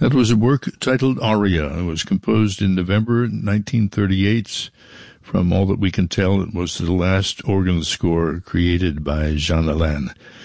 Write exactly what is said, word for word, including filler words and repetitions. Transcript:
That was a work titled Aria. It was composed in November nineteen thirty-eight. From all that we can tell, it was the last organ score created by Jean Alain.